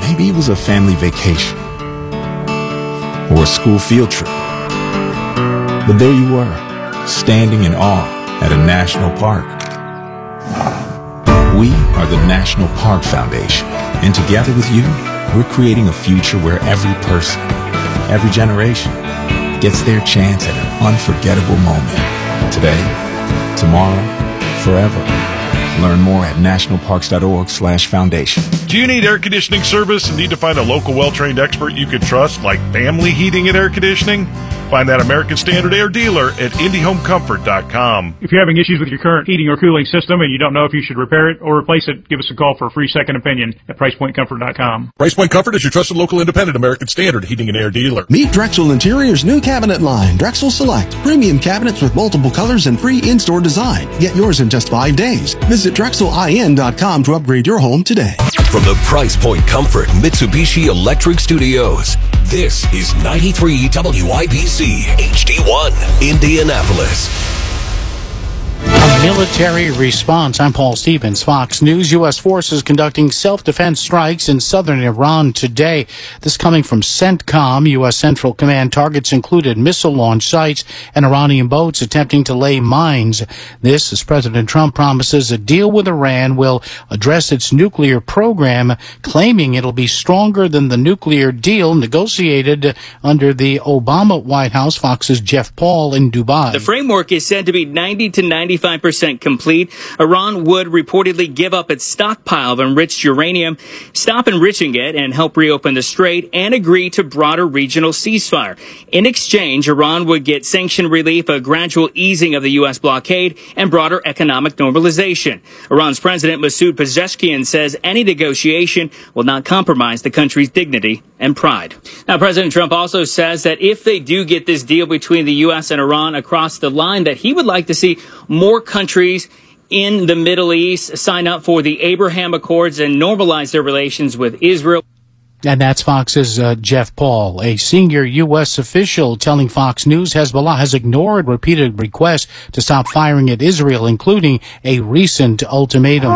Maybe it was a family vacation or a school field trip. But there you were, standing in awe at a national park. We are the National Park Foundation, and together with you, we're creating a future where every person, every generation, gets their chance at an unforgettable moment. Today, tomorrow, forever. Learn more at nationalparks.org/foundation. Do you need air conditioning service and need to find a local well-trained expert you can trust, like Family Heating and Air Conditioning? Find that American Standard Air dealer at IndyHomeComfort.com. If you're having issues with your current heating or cooling system and you don't know if you should repair it or replace it, give us a call for a free second opinion at PricePointComfort.com. Price Point Comfort is your trusted local independent American Standard Heating and Air dealer. Meet Drexel Interior's new cabinet line, Drexel Select. Premium cabinets with multiple colors and free in-store design. Get yours in just 5 days. Visit DrexelIN.com to upgrade your home today. From the Price Point Comfort Mitsubishi Electric Studios, this is 93 WIBC HD1, Indianapolis. A military response. I'm Paul Stevens, Fox News. U.S. forces conducting self-defense strikes in southern Iran today. This coming from CENTCOM. U.S. Central Command targets included missile launch sites and Iranian boats attempting to lay mines. This as President Trump promises a deal with Iran will address its nuclear program, claiming it'll be stronger than the nuclear deal negotiated under the Obama White House. Fox's Jeff Paul in Dubai. The framework is said to be 90 to 95% complete. Iran would reportedly give up its stockpile of enriched uranium, stop enriching it, and help reopen the strait, and agree to broader regional ceasefire. In exchange, Iran would get sanction relief, a gradual easing of the U.S. blockade, and broader economic normalization. Iran's President Masoud Pezeshkian says any negotiation will not compromise the country's dignity and pride. Now, President Trump also says that if they do get this deal between the U.S. and Iran across the line, that he would like to see more countries in the Middle East sign up for the Abraham Accords and normalize their relations with Israel. And that's Fox's Jeff Paul, a senior U.S. official telling Fox News Hezbollah has ignored repeated requests to stop firing at Israel, including a recent ultimatum.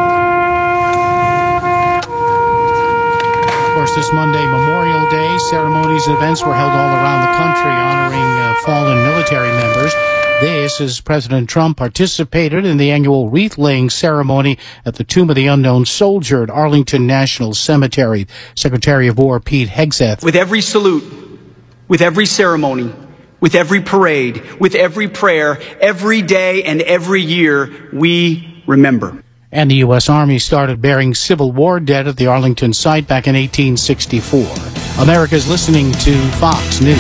Of course, this Monday, Memorial Day, ceremonies and events were held all around the country honoring fallen military members. This as President Trump participated in the annual wreath-laying ceremony at the Tomb of the Unknown Soldier at Arlington National Cemetery. Secretary of War Pete Hegseth. With every salute, with every ceremony, with every parade, with every prayer, every day and every year, we remember. And the U.S. Army started burying Civil War dead at the Arlington site back in 1864. America's listening to Fox News.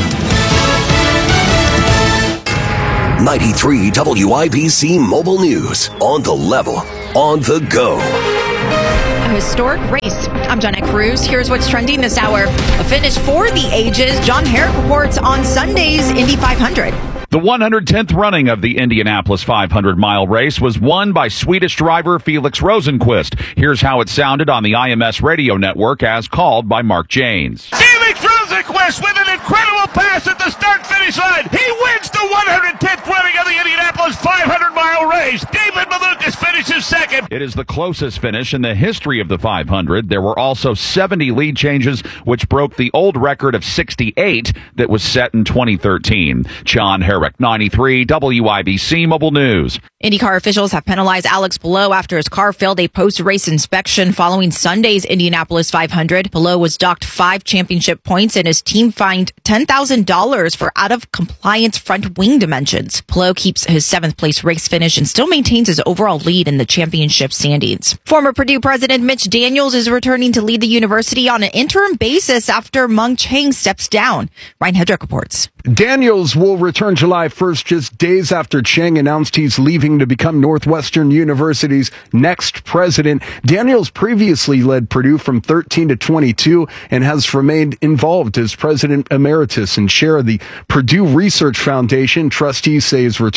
93 WIBC Mobile News. On the level, on the go. A historic race. I'm Jenna Cruz. Here's what's trending this hour. A finish for the ages. John Herrick reports on Sunday's Indy 500. The 110th running of the Indianapolis 500-mile race was won by Swedish driver Felix Rosenqvist. Here's how it sounded on the IMS radio network as called by Mark Janes. Felix Rosenqvist with an incredible pass at the start-finish line. He wins the 110th running of the Indianapolis 500-mile race. David Malukas finishes second. It is the closest finish in the history of the 500. There were also 70 lead changes, which broke the old record of 68 that was set in 2013. John Herrick, 93 WIBC Mobile News. IndyCar officials have penalized Alex Palou after his car failed a post-race inspection following Sunday's Indianapolis 500. Palou was docked 5 championship points and his team fined $10,000 for out-of-compliance front wing dimensions. Palou keeps his 7th place race finish and still maintains his overall lead in the championship standings. Former Purdue President Mitch Daniels is returning to lead the university on an interim basis after Mung Chiang steps down. Ryan Hedrick reports. Daniels will return July 1st, just days after Chiang announced he's leaving to become Northwestern University's next president. Daniels previously led Purdue from 13 to 22 and has remained involved as president emeritus and chair of the Purdue Research Foundation. Trustees say his return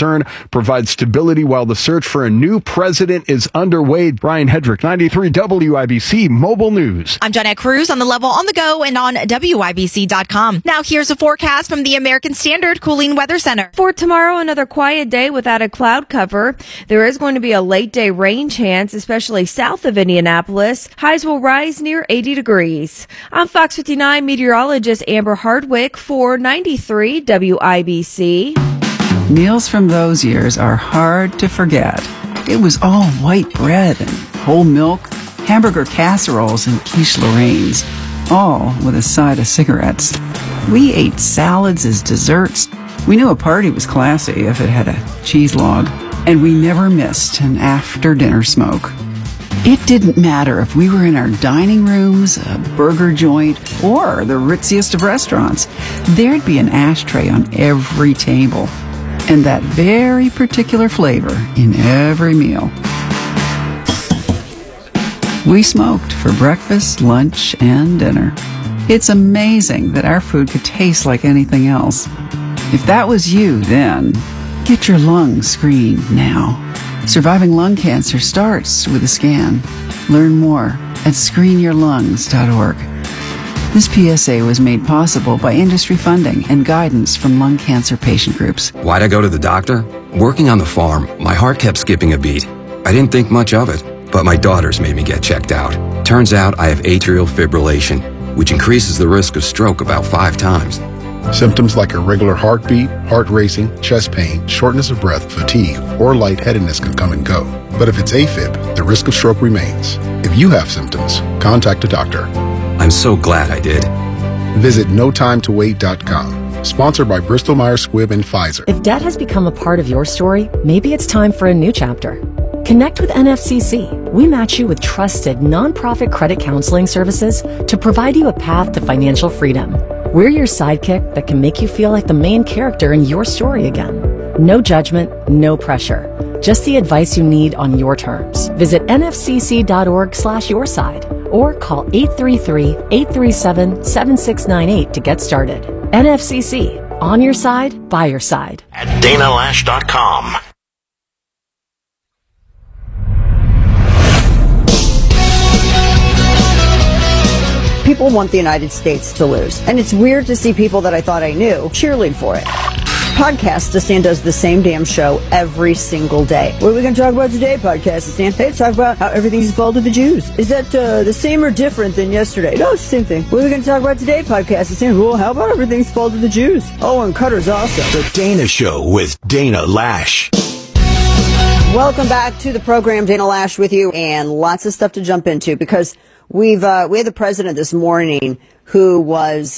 return provide stability while the search for a new president is underway. Brian Hedrick, 93 WIBC Mobile News. I'm Jeanette Cruz on the level, on the go, and on WIBC.com. Now here's a forecast from the American Standard Cooling Weather Center. For tomorrow, another quiet day without a cloud cover. There is going to be a late day rain chance, especially south of Indianapolis. Highs will rise near 80 degrees. I'm Fox 59 meteorologist Amber Hardwick for 93 WIBC. Meals from those years are hard to forget. It was all white bread and whole milk, hamburger casseroles and quiche Lorraines, all with a side of cigarettes. We ate salads as desserts. We knew a party was classy if it had a cheese log, and we never missed an after-dinner smoke. It didn't matter if we were in our dining rooms, a burger joint, or the ritziest of restaurants. There'd be an ashtray on every table, and that very particular flavor in every meal. We smoked for breakfast, lunch, and dinner. It's amazing that our food could taste like anything else. If that was you then, get your lungs screened now. Surviving lung cancer starts with a scan. Learn more at screenyourlungs.org. This PSA was made possible by industry funding and guidance from lung cancer patient groups. Why'd I go to the doctor? Working on the farm, my heart kept skipping a beat. I didn't think much of it, but my daughters made me get checked out. Turns out I have atrial fibrillation, which increases the risk of stroke about 5 times. Symptoms like irregular heartbeat, heart racing, chest pain, shortness of breath, fatigue, or lightheadedness can come and go. But if it's AFib, the risk of stroke remains. If you have symptoms, contact a doctor. I'm so glad I did. Visit notimetowait.com. Sponsored by Bristol Myers Squibb and Pfizer. If debt has become a part of your story, maybe it's time for a new chapter. Connect with NFCC. We match you with trusted nonprofit credit counseling services to provide you a path to financial freedom. We're your sidekick that can make you feel like the main character in your story again. No judgment, no pressure. Just the advice you need on your terms. Visit nfcc.org/yourside or call 833-837-7698 to get started. NFCC, on your side, by your side. At DanaLash.com. People want the United States to lose. And it's weird to see people that I thought I knew cheerlead for it. Podcast, DeSan does the same damn show every single day. What are we going to talk about today, Podcast, DeSan? Hey, let's talk about how everything's fault to the Jews. Is that the same or different than yesterday? No, it's the same thing. What are we going to talk about today, Podcast, DeSan? Well, how about everything's fault to the Jews? Oh, and Cutter's awesome. The Dana Show with Dana Lash. Welcome back to the program, Dana Lash with you, and lots of stuff to jump into because we had the president this morning who was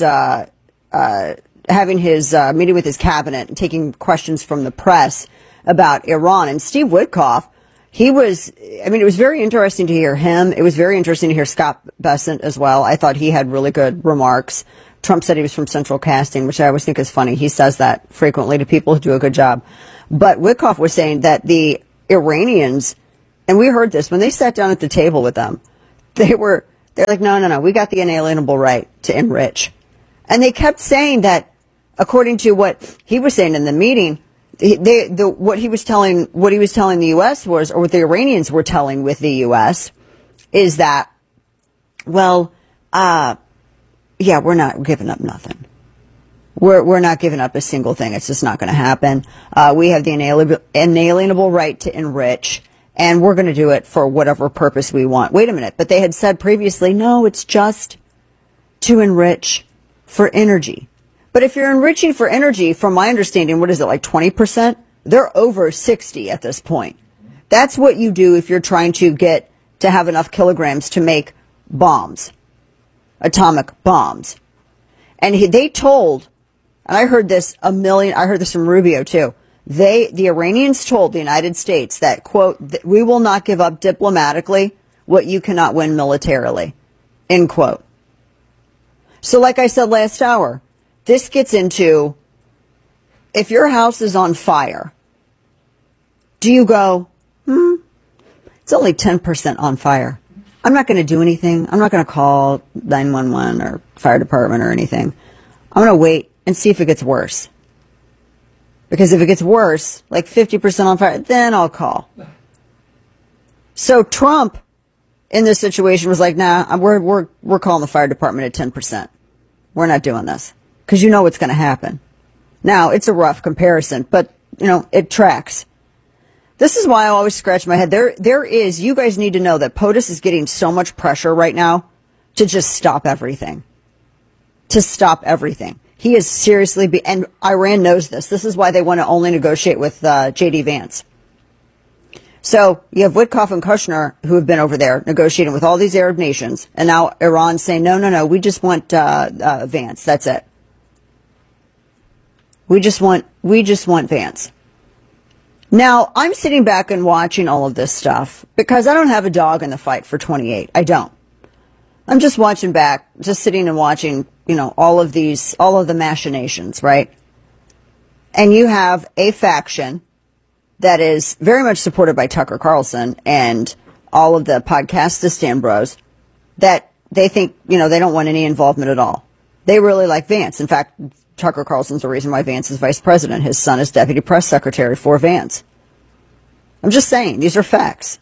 having his meeting with his cabinet and taking questions from the press about Iran. And Steve Witkoff, it was very interesting to hear him. It was very interesting to hear Scott Bessent as well. I thought he had really good remarks. Trump said he was from Central Casting, which I always think is funny. He says that frequently to people who do a good job. But Witkoff was saying that the Iranians, and we heard this, when they sat down at the table with them, they're like, no, we got the inalienable right to enrich. And they kept saying that, according to what he was saying in the meeting, what he was telling the U.S. was, or what the Iranians were telling with the U.S. is that, we're not giving up nothing. We're not giving up a single thing. It's just not going to happen. We have the inalienable right to enrich. And we're going to do it for whatever purpose we want. Wait a minute. But they had said previously, no, it's just to enrich for energy. But if you're enriching for energy, from my understanding, what is it, like 20%? They're over 60 at this point. That's what you do if you're trying to get to have enough kilograms to make bombs, atomic bombs. And they told, and I heard this from Rubio too. The Iranians told the United States that, quote, we will not give up diplomatically what you cannot win militarily, end quote. So like I said last hour, this gets into, if your house is on fire, do you go, it's only 10% on fire. I'm not going to do anything. I'm not going to call 911 or fire department or anything. I'm going to wait and see if it gets worse. Because if it gets worse, like 50% on fire, then I'll call. So Trump, in this situation, was like, nah, we're calling the fire department at 10%. We're not doing this. Because you know what's going to happen. Now, it's a rough comparison, but, it tracks. This is why I always scratch my head. You guys need to know that POTUS is getting so much pressure right now to just stop everything. To stop everything. He is seriously, and Iran knows this. This is why they want to only negotiate with J.D. Vance. So you have Witkoff and Kushner who have been over there negotiating with all these Arab nations, and now Iran's saying, no, we just want Vance. That's it. We just want Vance. Now, I'm sitting back and watching all of this stuff because I don't have a dog in the fight for 28. I don't. I'm just watching back, just sitting and watching, all of the machinations, right? And you have a faction that is very much supported by Tucker Carlson and all of the podcastistan bros that they think, they don't want any involvement at all. They really like Vance. In fact, Tucker Carlson's the reason why Vance is vice president. His son is deputy press secretary for Vance. I'm just saying, these are facts.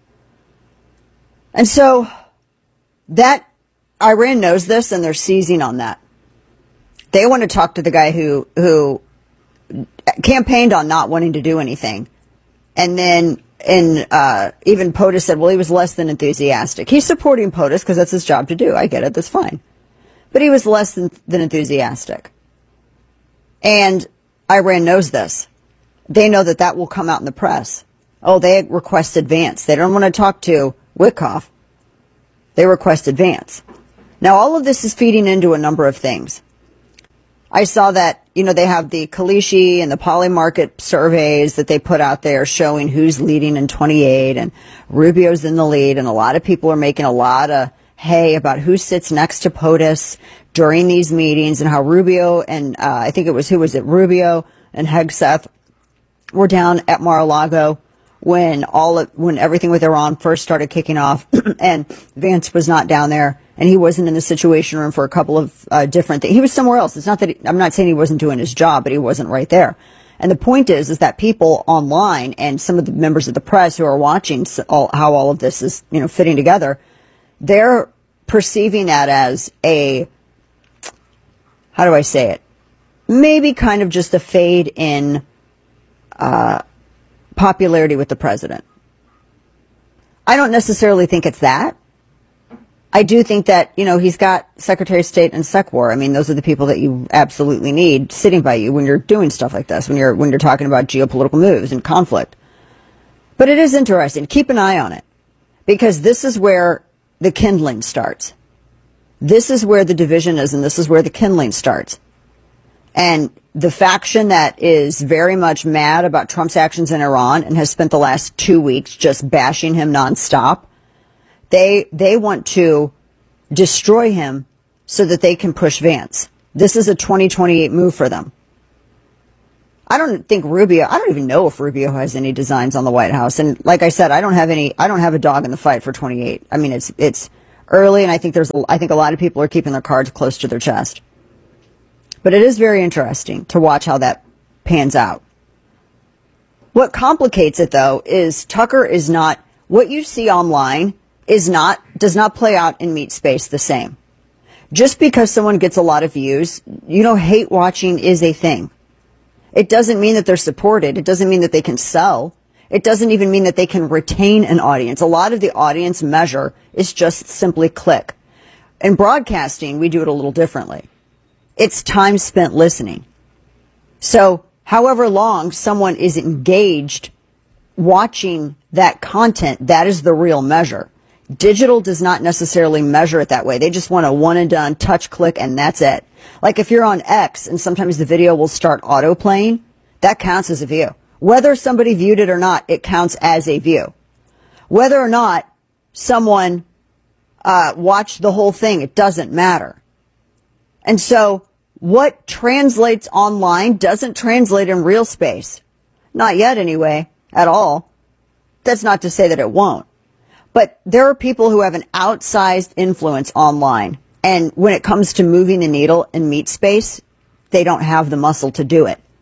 And so that Iran knows this and they're seizing on that. They want to talk to the guy who campaigned on not wanting to do anything. And then even POTUS said, well, he was less than enthusiastic. He's supporting POTUS because that's his job to do. I get it. That's fine. But he was less than enthusiastic. And Iran knows this. They know that will come out in the press. Oh, they requested Vance. They don't want to talk to Witkoff. They requested Vance. Now, all of this is feeding into a number of things. I saw that, they have the Kalishi and the Polymarket surveys that they put out there showing who's leading in 28, and Rubio's in the lead, and a lot of people are making a lot of hay about who sits next to POTUS during these meetings and how Rubio and I think it was, Rubio and Hegseth were down at Mar-a-Lago when everything with Iran first started kicking off, and Vance was not down there, and he wasn't in the Situation Room for a couple of different things. He was somewhere else. It's not that I'm not saying he wasn't doing his job, but he wasn't right there. And the point is that people online and some of the members of the press who are watching how all of this is, fitting together, they're perceiving that as how do I say it? Maybe kind of just a fade in popularity with the president. I don't necessarily think it's that. I do think that, he's got Secretary of State and SecWar. I mean, those are the people that you absolutely need sitting by you when you're doing stuff like this, when you're talking about geopolitical moves and conflict. But it is interesting. Keep an eye on it, because this is where the kindling starts. This is where the division is, and this is where the kindling starts. And the faction that is very much mad about Trump's actions in Iran and has spent the last 2 weeks just bashing him nonstop, they want to destroy him so that they can push Vance. This is a 2028 move for them. I don't even know if Rubio has any designs on the White House. And like I said, I don't have a dog in the fight for 28. I mean, it's early, and I think a lot of people are keeping their cards close to their chest. But it is very interesting to watch how that pans out. What complicates it, though, is Tucker is not, what you see online does not play out in meat space the same. Just because someone gets a lot of views, hate watching is a thing. It doesn't mean that they're supported. It doesn't mean that they can sell. It doesn't even mean that they can retain an audience. A lot of the audience measure is just simply click. In broadcasting, we do it a little differently. It's time spent listening. So however long someone is engaged watching that content, that is the real measure. Digital does not necessarily measure it that way. They just want a one and done touch click, and that's it. Like if you're on X and sometimes the video will start auto playing, that counts as a view. Whether somebody viewed it or not, it counts as a view. Whether or not someone watched the whole thing, it doesn't matter. And so what translates online doesn't translate in real space. Not yet anyway, at all. That's not to say that it won't. But there are people who have an outsized influence online. And when it comes to moving the needle in meat space, they don't have the muscle to do it.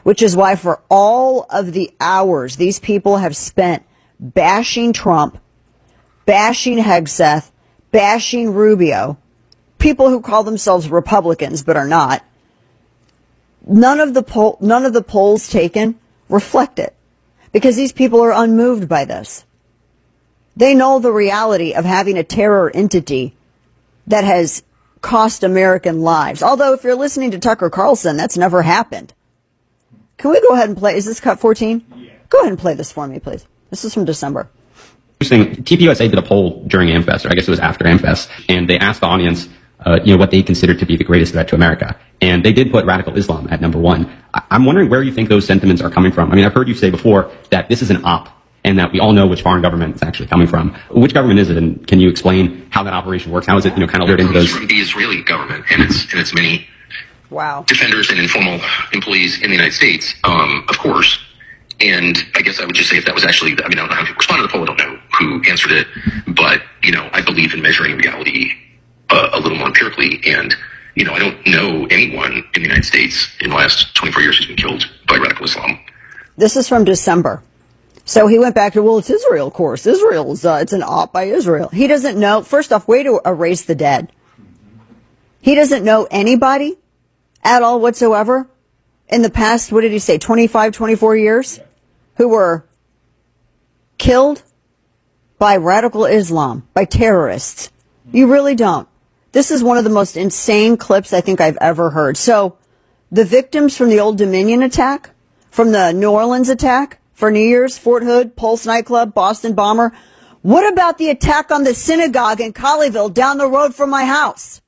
which is why for all of the hours these people have spent bashing Trump, bashing Hegseth, bashing Rubio, people who call themselves Republicans but are not, none of the polls taken reflect it, because these people are unmoved by this. They know the reality of having a terror entity that has cost American lives. Although if you're listening to Tucker Carlson, that's never happened. Can we go ahead and play? Is this cut 14? Yeah. Go ahead and play this for me, please. This is from December. Interesting. TPUSA did a poll during AmFest, or I guess it was after AmFest, and they asked the audience, what they considered to be the greatest threat to America. And they did put radical Islam at number one. I'm wondering where you think those sentiments are coming from. I mean, I've heard you say before that this is an op, and that we all know which foreign government it's actually coming from. Which government is it, and can you explain how that operation works? How is it, kind of lured into those? From the Israeli government and its many defenders and informal employees in the United States, of course. And I guess I would just say if that was actually, I don't know how people responded to the poll, I don't know who answered it, but, I believe in measuring reality a little more empirically, and, I don't know anyone in the United States in the last 24 years who's been killed by radical Islam. This is from December. So he went back to, well, it's Israel, of course. Israel's, it's an op by Israel. He doesn't know, first off, way to erase the dead. He doesn't know anybody at all whatsoever in the past, what did he say, 25, 24 years, who were killed by radical Islam, by terrorists. You really don't. This is one of the most insane clips I think I've ever heard. So the victims from the Old Dominion attack, from the New Orleans attack, for New Year's, Fort Hood, Pulse nightclub, Boston bomber. What about the attack on the synagogue in Colleyville down the road from my house?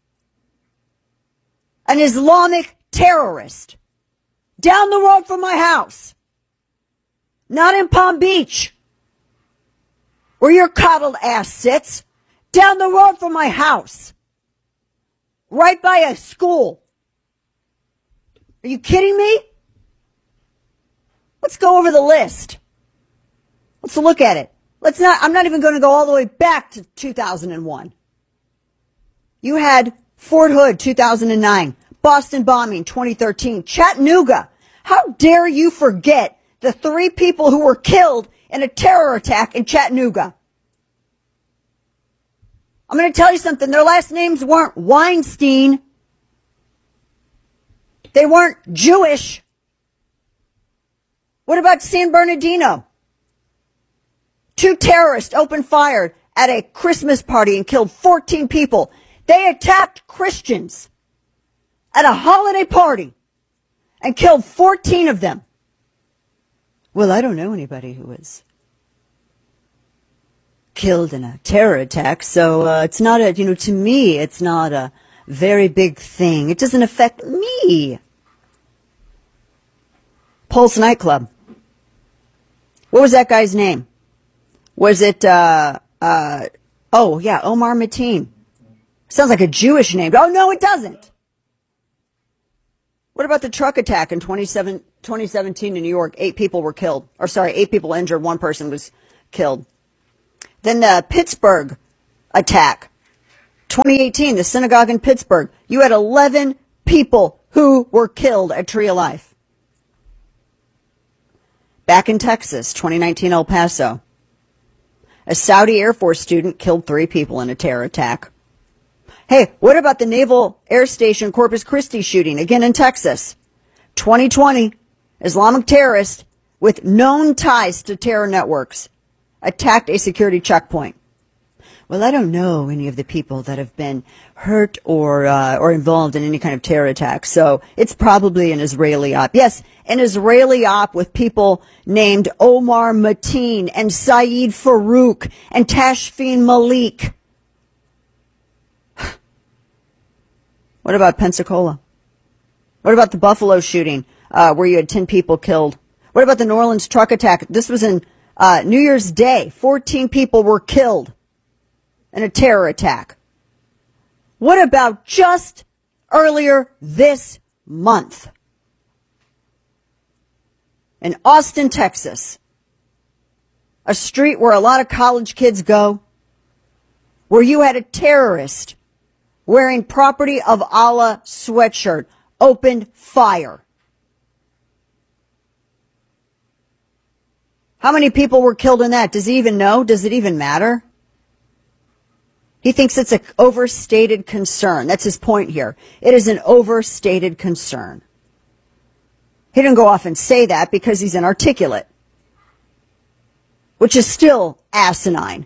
An Islamic terrorist down the road from my house. Not in Palm Beach, where your coddled ass sits. Down the road from my house. Right by a school. Are you kidding me? Let's go over the list. Let's look at it. I'm not even going to go all the way back to 2001. You had Fort Hood, 2009. Boston bombing, 2013. Chattanooga. How dare you forget the 3 people who were killed in a terror attack in Chattanooga? I'm going to tell you something. Their last names weren't Weinstein. They weren't Jewish. What about San Bernardino? 2 terrorists opened fire at a Christmas party and killed 14 people. They attacked Christians at a holiday party and killed 14 of them. Well, I don't know anybody who was killed in a terror attack, so it's not to me, it's not a very big thing. It doesn't affect me. Pulse nightclub. What was that guy's name? Was it, Omar Mateen. Sounds like a Jewish name. Oh, no, it doesn't. What about the truck attack in 2017 in New York? 8 people were killed. 8 people injured. 1 person was killed. Then the Pittsburgh attack, 2018, the synagogue in Pittsburgh. You had 11 people who were killed at Tree of Life. Back in Texas, 2019, El Paso. A Saudi Air Force student killed 3 people in a terror attack. Hey, what about the Naval Air Station Corpus Christi shooting, again in Texas? 2020, Islamic terrorist with known ties to terror networks attacked a security checkpoint. Well, I don't know any of the people that have been hurt or involved in any kind of terror attack, so it's probably an Israeli op. Yes, an Israeli op with people named Omar Mateen and Saeed Farouk and Tashfeen Malik. What about Pensacola? What about the Buffalo shooting where you had 10 people killed? What about the New Orleans truck attack? This was in New Year's Day. 14 people were killed in a terror attack. What about just earlier this month in Austin, Texas, a street where a lot of college kids go, where you had a terrorist wearing Property of Allah sweatshirt opened fire How many people were killed in that? Does he even know? Does it even matter? He thinks it's an overstated concern. That's his point here. It is an overstated concern. He didn't go off and say that because he's inarticulate, which is still asinine.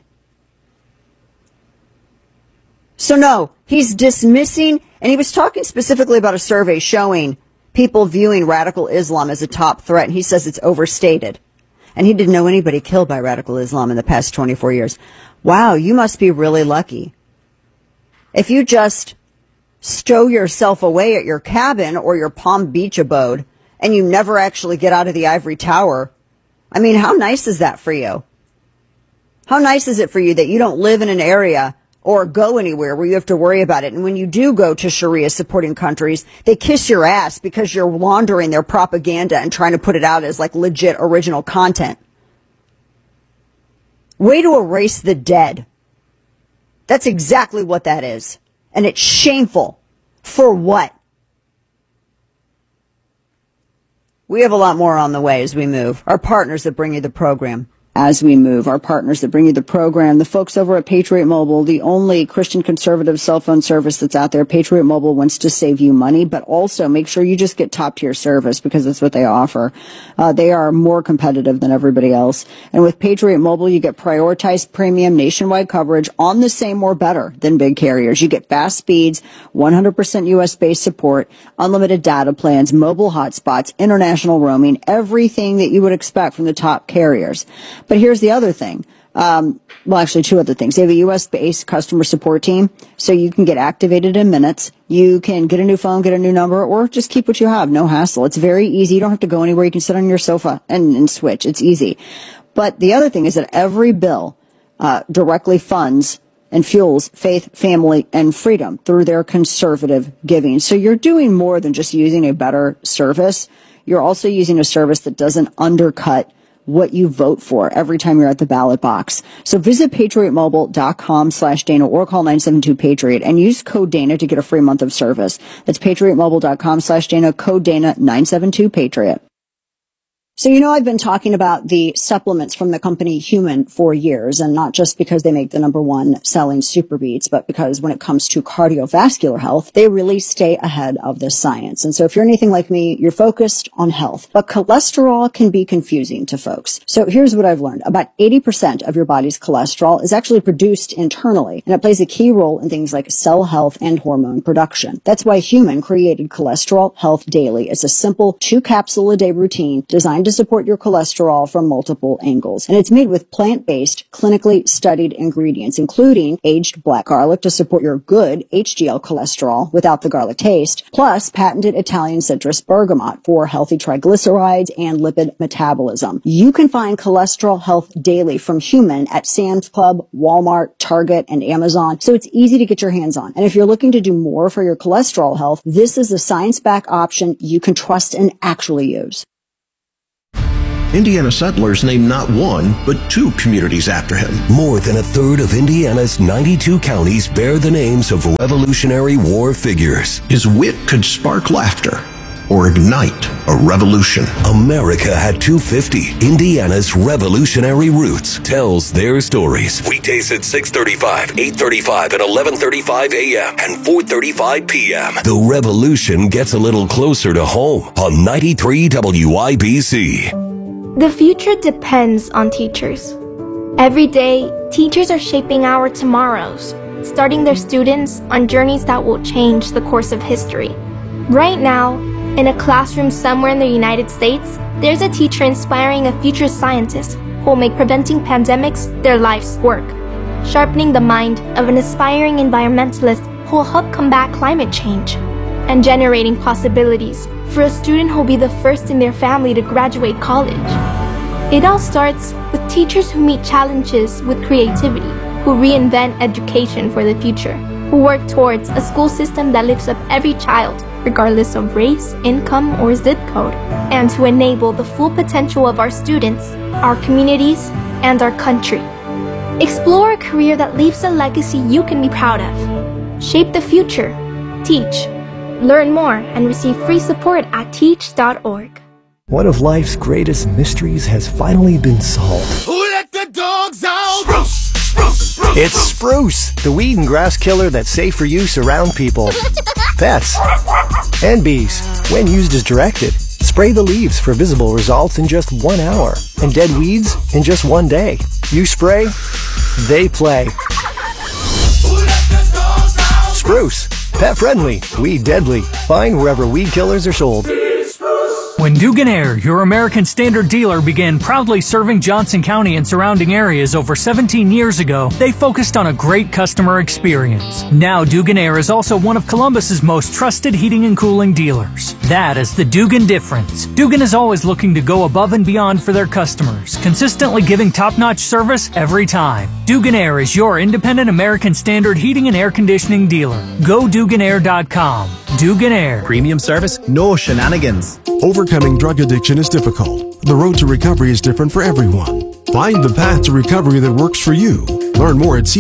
So no, he's dismissing, and he was talking specifically about a survey showing people viewing radical Islam as a top threat, and he says it's overstated. And he didn't know anybody killed by radical Islam in the past 24 years. Wow, you must be really lucky. If you just stow yourself away at your cabin or your Palm Beach abode and you never actually get out of the ivory tower, I mean, how nice is that for you? How nice is it for you that you don't live in an area or go anywhere where you have to worry about it? And when you do go to Sharia supporting countries, they kiss your ass because you're laundering their propaganda and trying to put it out as like legit original content. Way to erase the dead. That's exactly what that is. And it's shameful. For what? We have a lot more on the way as we move. Our partners that bring you the program. As we move, our partners that bring you the program, the folks over at Patriot Mobile, the only Christian conservative cell phone service that's out there. Patriot Mobile wants to save you money, but also make sure you just get top tier service because that's what they offer. They are more competitive than everybody else. And with Patriot Mobile, you get prioritized premium nationwide coverage on the same or better than big carriers. You get fast speeds, 100% US-based support, unlimited data plans, mobile hotspots, international roaming, everything that you would expect from the top carriers. But here's the other thing. Well, actually, two other things. They have a U.S.-based customer support team, so you can get activated in minutes. You can get a new phone, get a new number, or just keep what you have. No hassle. It's very easy. You don't have to go anywhere. You can sit on your sofa and switch. It's easy. But the other thing is that every bill directly funds and fuels faith, family, and freedom through their conservative giving. So you're doing more than just using a better service. You're also using a service that doesn't undercut what you vote for every time you're at the ballot box. So visit patriotmobile.com/Dana or call 972-PATRIOT and use code Dana to get a free month of service. That's patriotmobile.com/Dana, code Dana, 972-PATRIOT. So, you know, I've been talking about the supplements from the company Human for years, and not just because they make the #1 selling Super Beats, but because when it comes to cardiovascular health, they really stay ahead of the science. And so if you're anything like me, you're focused on health, but cholesterol can be confusing to folks. So here's what I've learned. About 80% of your body's cholesterol is actually produced internally, and it plays a key role in things like cell health and hormone production. That's why Human created Cholesterol Health Daily. It's a simple 2-capsule-a-day routine designed to support your cholesterol from multiple angles. And it's made with plant-based, clinically studied ingredients, including aged black garlic to support your good HDL cholesterol without the garlic taste, plus patented Italian citrus bergamot for healthy triglycerides and lipid metabolism. You can find Cholesterol Health Daily from Human at Sam's Club, Walmart, Target, and Amazon, so it's easy to get your hands on. And if you're looking to do more for your cholesterol health, this is a science-backed option you can trust and actually use. Indiana settlers named not one, but 2 communities after him. More than a third of Indiana's 92 counties bear the names of Revolutionary War figures. His wit could spark laughter or ignite a revolution. America at 250, Indiana's Revolutionary Roots, tells their stories. Weekdays at 6:35, 8:35, and 11:35 a.m. and 4:35 p.m. The revolution gets a little closer to home on 93 WIBC. The future depends on teachers. Every day, teachers are shaping our tomorrows, starting their students on journeys that will change the course of history. Right now, in a classroom somewhere in the United States, there's a teacher inspiring a future scientist who will make preventing pandemics their life's work, sharpening the mind of an aspiring environmentalist who will help combat climate change, and generating possibilities for a student who will be the first in their family to graduate college. It all starts with teachers who meet challenges with creativity, who reinvent education for the future, who work towards a school system that lifts up every child, regardless of race, income, or zip code, and to enable the full potential of our students, our communities, and our country. Explore a career that leaves a legacy you can be proud of. Shape the future. Teach. Learn more and receive free support at teach.org. One of life's greatest mysteries has finally been solved. Who let the dogs out? Spruce! It's Spruce, the weed and grass killer that's safe for use around people, pets, and bees. When used as directed, spray the leaves for visible results in just 1 hour, and dead weeds in just 1 day. You spray, they play. Spruce, pet friendly, weed deadly. Find wherever weed killers are sold. When Dugan your American Standard dealer, began proudly serving Johnson County and surrounding areas over 17 years ago, they focused on a great customer experience. Now Dugan is also one of Columbus's most trusted heating and cooling dealers. That is the Dugan difference. Dugan is always looking to go above and beyond for their customers, consistently giving top-notch service every time. Dugan is your independent American Standard heating and air conditioning dealer. Go DuganAir.com. Dugan Premium service, no shenanigans. Overcoming drug addiction is difficult. The road to recovery is different for everyone. Find the path to recovery that works for you. Learn more at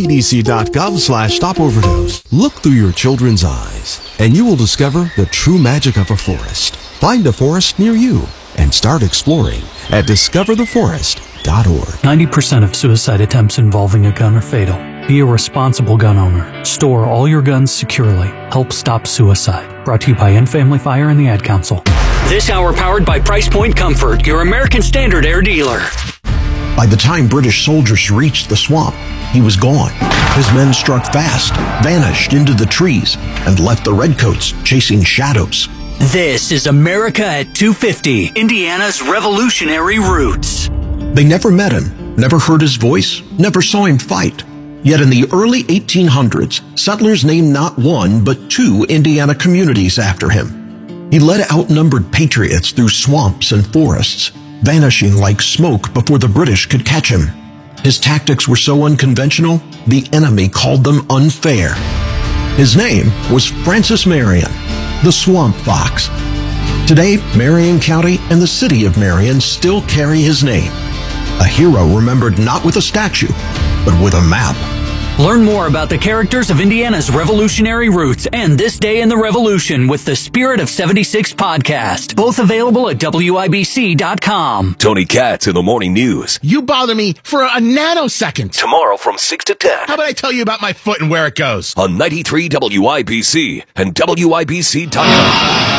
cdc.gov/stopoverdose. Look through your children's eyes, and you will discover the true magic of a forest. Find a forest near you and start exploring at discovertheforest.org. 90% of suicide attempts involving a gun are fatal. Be a responsible gun owner. Store all your guns securely. Help stop suicide. Brought to you by End Family Fire and the Ad Council. This hour powered by Price Point Comfort, your American Standard air dealer. By the time British soldiers reached the swamp, he was gone. His men struck fast, vanished into the trees, and left the redcoats chasing shadows. This is America at 250, Indiana's revolutionary roots. They never met him, never heard his voice, never saw him fight. Yet in the early 1800s, settlers named not one, but 2 Indiana communities after him. He led outnumbered patriots through swamps and forests, vanishing like smoke before the British could catch him. His tactics were so unconventional, the enemy called them unfair. His name was Francis Marion, the Swamp Fox. Today, Marion County and the city of Marion still carry his name. A hero remembered not with a statue, but with a map. Learn more about the characters of Indiana's revolutionary roots and This Day in the Revolution with the Spirit of 76 podcast. Both available at WIBC.com. Tony Katz in the Morning News. You bother me for a nanosecond. Tomorrow from 6 to 10. How about I tell you about my foot and where it goes? On 93 WIBC and WIBC.com.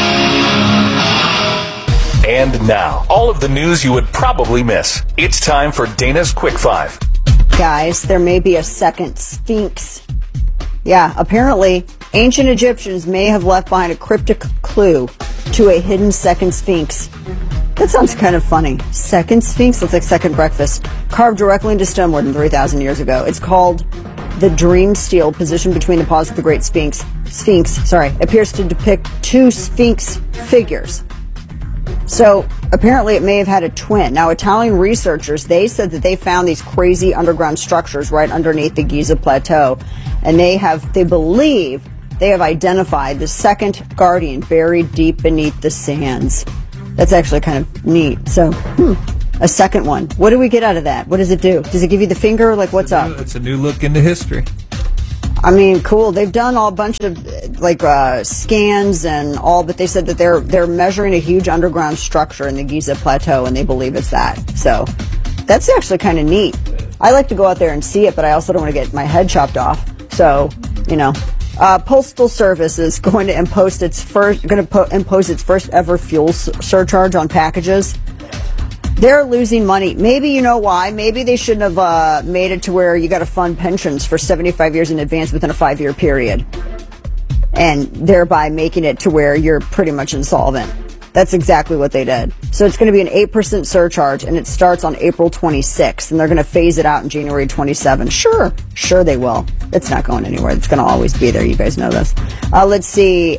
And now, all of the news you would probably miss. It's time for Dana's Quick 5. Guys, there may be a second Sphinx. Yeah, apparently, ancient Egyptians may have left behind a cryptic clue to a hidden second Sphinx. That sounds kind of funny. Second Sphinx? That's like second breakfast. Carved directly into stone more than 3,000 years ago. It's called the Dream Stele, positioned between the paws of the Great Sphinx. Appears to depict 2 Sphinx figures. So apparently it may have had a twin. Now, Italian researchers, they said that they found these crazy underground structures right underneath the Giza Plateau, and they believe they have identified the second guardian buried deep beneath the sands. That's actually kind of neat. So, a second one. What do we get out of that? What does it do? Does it give you the finger? Like, what's up? It's a new look into history. I mean, cool. They've done a bunch of scans and all, but they said that they're measuring a huge underground structure in the Giza Plateau, and they believe it's that. So that's actually kind of neat. I like to go out there and see it, but I also don't want to get my head chopped off. So, Postal Service is going to impose its first ever fuel surcharge on packages. They're losing money. Maybe you know why. Maybe they shouldn't have made it to where you got to fund pensions for 75 years in advance within a 5-year period, and thereby making it to where you're pretty much insolvent. That's exactly what they did. So it's going to be an 8% surcharge, and it starts on April 26th, and they're going to phase it out in January 27. Sure they will. It's not going anywhere. It's going to always be there. You guys know this. Let's see.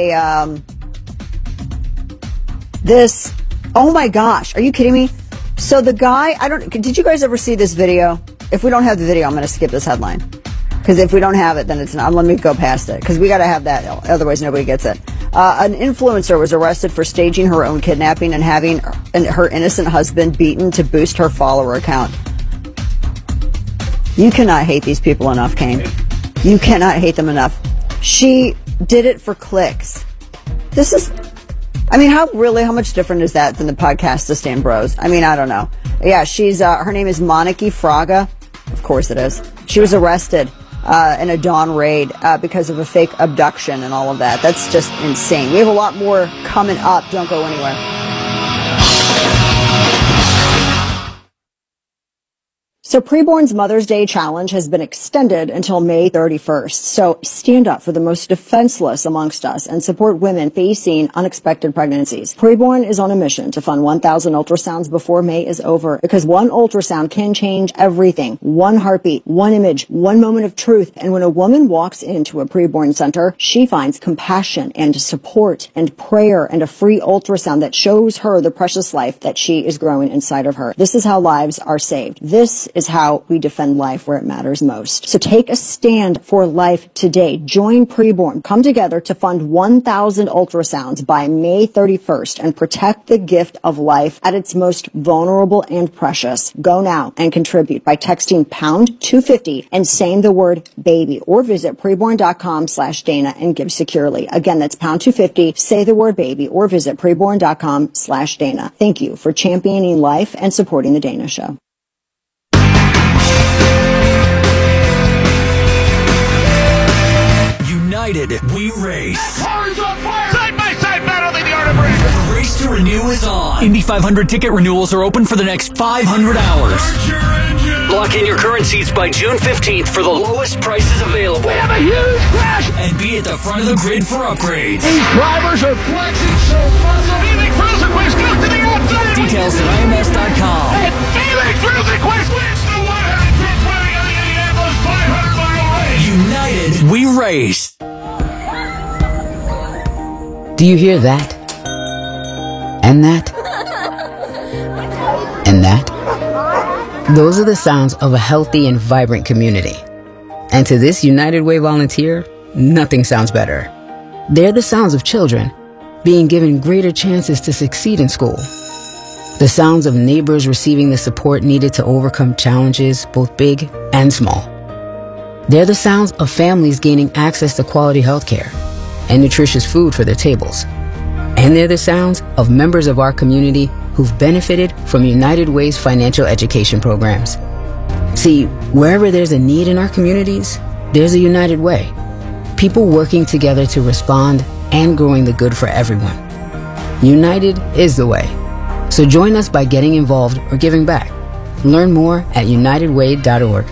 Oh my gosh, are you kidding me? So the guy, did you guys ever see this video? If we don't have the video, I'm going to skip this headline. Because if we don't have it, then it's not. Let me go past it. Because we got to have that, otherwise nobody gets it. An influencer was arrested for staging her own kidnapping and having her innocent husband beaten to boost her follower count. You cannot hate these people enough, Kane. You cannot hate them enough. She did it for clicks. I mean, how much different is that than the podcast to Stan Bros? I mean, I don't know. Yeah, she's, her name is Moniki Fraga. Of course it is. She was arrested in a dawn raid because of a fake abduction and all of that. That's just insane. We have a lot more coming up. Don't go anywhere. So Preborn's Mother's Day Challenge has been extended until May 31st. So stand up for the most defenseless amongst us and support women facing unexpected pregnancies. Preborn is on a mission to fund 1,000 ultrasounds before May is over, because one ultrasound can change everything. One heartbeat, one image, one moment of truth. And when a woman walks into a Preborn center, she finds compassion and support and prayer and a free ultrasound that shows her the precious life that she is growing inside of her. This is how lives are saved. This is how we defend life where it matters most. So take a stand for life today. Join Preborn. Come together to fund 1,000 ultrasounds by May 31st and protect the gift of life at its most vulnerable and precious. Go now and contribute by texting pound 250 and saying the word baby, or visit preborn.com/Dana and give securely. Again, that's pound 250, say the word baby, or visit preborn.com/Dana. Thank you for championing life and supporting the Dana Show. United, we race. Side-by-side battle, the art of race. The race to renew is on. Indy 500 ticket renewals are open for the next 500 hours. Lock in your current seats by June 15th for the lowest prices available. We have a huge crash! And be at the front of the grid for upgrades. These drivers are flexing so muscle. Felix Rosenquist goes to the outside. Details at IMS.com. And Felix Rosenquist wins the 110th running of the Indianapolis 500-mile race. United, we race. Do you hear that? And that? And that? Those are the sounds of a healthy and vibrant community. And to this United Way volunteer, nothing sounds better. They're the sounds of children being given greater chances to succeed in school. The sounds of neighbors receiving the support needed to overcome challenges, both big and small. They're the sounds of families gaining access to quality health care and nutritious food for their tables. And they're the sounds of members of our community who've benefited from United Way's financial education programs. See, wherever there's a need in our communities, there's a United Way. People working together to respond and growing the good for everyone. United is the way. So join us by getting involved or giving back. Learn more at unitedway.org.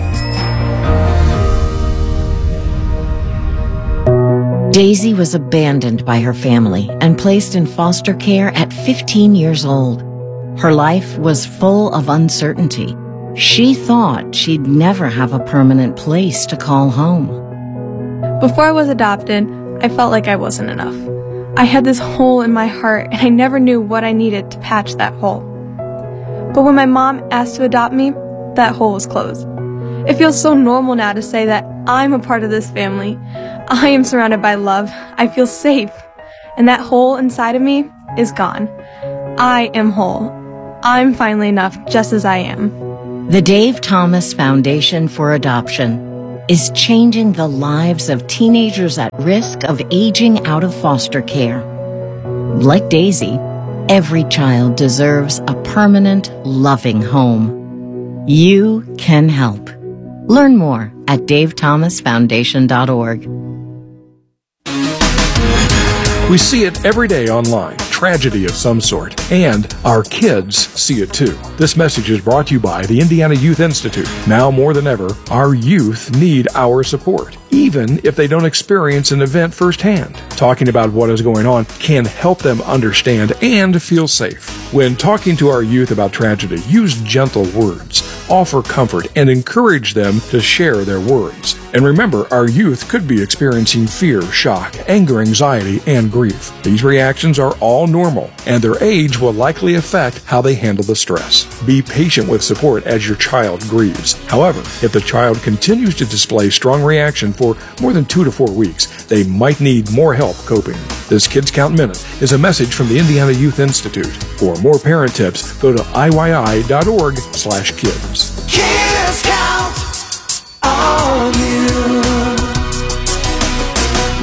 Daisy was abandoned by her family and placed in foster care at 15 years old. Her life was full of uncertainty. She thought she'd never have a permanent place to call home. Before I was adopted, I felt like I wasn't enough. I had this hole in my heart and I never knew what I needed to patch that hole. But when my mom asked to adopt me, that hole was closed. It feels so normal now to say that I'm a part of this family. I am surrounded by love. I feel safe. And that hole inside of me is gone. I am whole. I'm finally enough just as I am. The Dave Thomas Foundation for Adoption is changing the lives of teenagers at risk of aging out of foster care. Like Daisy, every child deserves a permanent, loving home. You can help. Learn more at davethomasfoundation.org. We see it every day online, tragedy of some sort, and our kids see it too. This message is brought to you by the Indiana Youth Institute. Now more than ever, our youth need our support, even if they don't experience an event firsthand. Talking about what is going on can help them understand and feel safe. When talking to our youth about tragedy, use gentle words, offer comfort, and encourage them to share their worries. And remember, our youth could be experiencing fear, shock, anger, anxiety, and grief. These reactions are all normal, and their age will likely affect how they handle the stress. Be patient with support as your child grieves. However, if the child continues to display strong reaction for more than 2 to 4 weeks, they might need more help coping. This Kids Count Minute is a message from the Indiana Youth Institute. For more parent tips, go to IYI.org/kids. Kids count on you.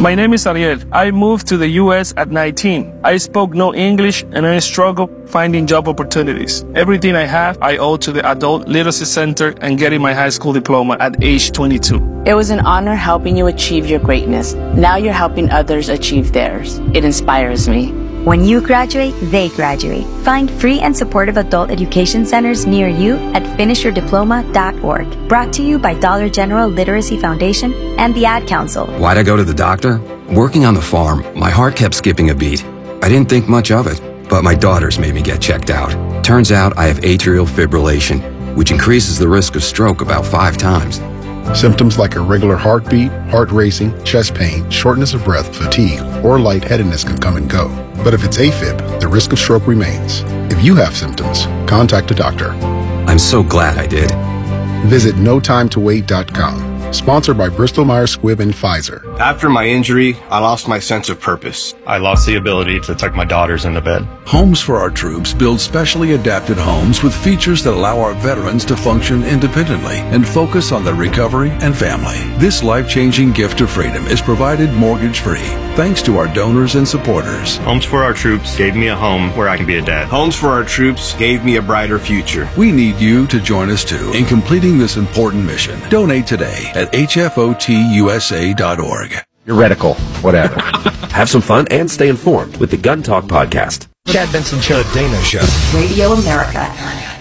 My name is Ariel. I moved to the U.S. at 19. I spoke no English and I struggled finding job opportunities. Everything I have, I owe to the Adult Literacy Center and getting my high school diploma at age 22. It was an honor helping you achieve your greatness. Now you're helping others achieve theirs. It inspires me. When you graduate, they graduate. Find free and supportive adult education centers near you at finishyourdiploma.org. Brought to you by Dollar General Literacy Foundation and the Ad Council. Why'd I go to the doctor? Working on the farm, my heart kept skipping a beat. I didn't think much of it, but my daughters made me get checked out. Turns out I have atrial fibrillation, which increases the risk of stroke about 5 times. Symptoms like irregular heartbeat, heart racing, chest pain, shortness of breath, fatigue, or lightheadedness can come and go. But if it's AFib, the risk of stroke remains. If you have symptoms, contact a doctor. I'm so glad I did. Visit notimetowait.com. Sponsored by Bristol Myers Squibb and Pfizer. After my injury, I lost my sense of purpose. I lost the ability to tuck my daughters into bed. Homes for Our Troops builds specially adapted homes with features that allow our veterans to function independently and focus on their recovery and family. This life-changing gift of freedom is provided mortgage-free thanks to our donors and supporters. Homes for Our Troops gave me a home where I can be a dad. Homes for Our Troops gave me a brighter future. We need you to join us too in completing this important mission. Donate today at hfotusa.org. You're radical, whatever. Have some fun and stay informed with the Gun Talk Podcast. Chad Benson Show, Dana Show. Radio America.